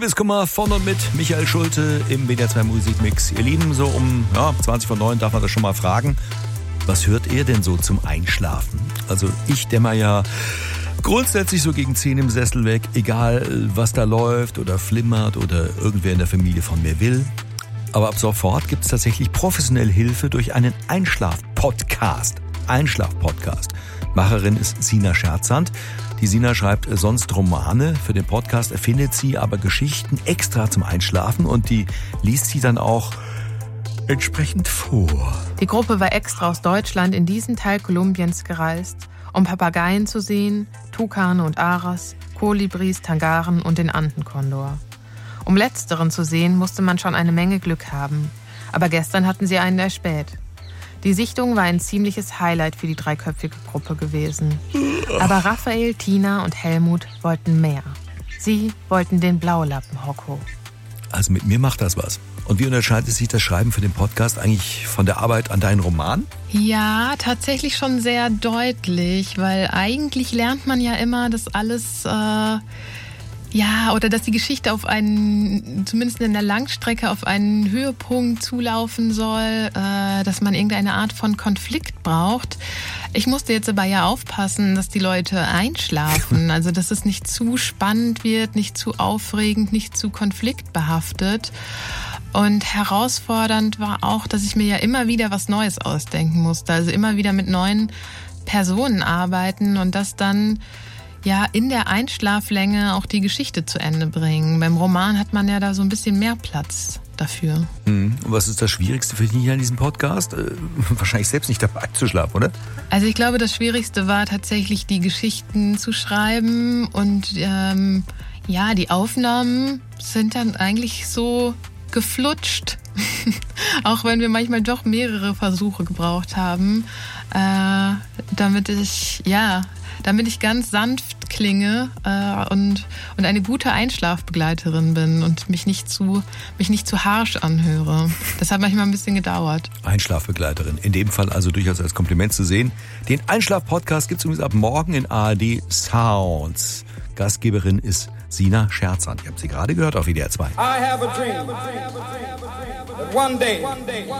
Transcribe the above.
Liebeskummer von und mit Michael Schulte im WDR 2 Musikmix. Ihr Lieben, so um 20 vor 9 darf man das schon mal fragen. Was hört ihr denn so zum Einschlafen? Also ich dämmer ja grundsätzlich so gegen 10 im Sessel weg, egal was da läuft oder flimmert oder irgendwer in der Familie von mir will. Aber ab sofort gibt es tatsächlich professionell Hilfe durch einen Einschlaf-Podcast. Macherin ist Sina Scherzand. Die Sina schreibt sonst Romane. Für den Podcast erfindet sie aber Geschichten extra zum Einschlafen und die liest sie dann auch entsprechend vor. Die Gruppe war extra aus Deutschland in diesen Teil Kolumbiens gereist, um Papageien zu sehen, Tukane und Aras, Kolibris, Tangaren und den Andenkondor. Um letzteren zu sehen, musste man schon eine Menge Glück haben. Aber gestern hatten sie einen erspäht. Die Sichtung war ein ziemliches Highlight für die dreiköpfige Gruppe gewesen. Aber Raphael, Tina und Helmut wollten mehr. Sie wollten den Blaulappen, Hocko. Also mit mir macht das was. Und wie unterscheidet sich das Schreiben für den Podcast eigentlich von der Arbeit an deinen Roman? Ja, tatsächlich schon sehr deutlich, weil eigentlich lernt man ja immer, dass alles... oder dass die Geschichte auf einen, zumindest in der Langstrecke, auf einen Höhepunkt zulaufen soll, dass man irgendeine Art von Konflikt braucht. Ich musste jetzt aber ja aufpassen, dass die Leute einschlafen, also dass es nicht zu spannend wird, nicht zu aufregend, nicht zu konfliktbehaftet. Und herausfordernd war auch, dass ich mir ja immer wieder was Neues ausdenken musste, also immer wieder mit neuen Personen arbeiten und das dann in der Einschlaflänge auch die Geschichte zu Ende bringen. Beim Roman hat man ja da so ein bisschen mehr Platz dafür. Und was ist das Schwierigste für dich hier an diesem Podcast? Wahrscheinlich selbst nicht dabei zu schlafen, oder? Also ich glaube, das Schwierigste war tatsächlich, die Geschichten zu schreiben und die Aufnahmen sind dann eigentlich so geflutscht. Auch wenn wir manchmal doch mehrere Versuche gebraucht haben, damit ich ganz sanft klinge und eine gute Einschlafbegleiterin bin und mich nicht zu harsch anhöre. Das hat manchmal ein bisschen gedauert. Einschlafbegleiterin, in dem Fall also durchaus als Kompliment zu sehen. Den Einschlaf-Podcast gibt es übrigens ab morgen in ARD Sounds. Gastgeberin ist Sina Scherzand. Ihr habt sie gerade gehört auf WDR 2. I have a dream that one day